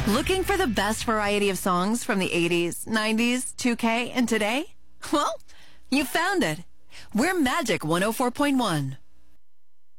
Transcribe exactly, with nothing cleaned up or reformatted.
Looking for the best variety of songs from the eighties, nineties, two K, and today? Well, you found it. We're Magic one oh four point one.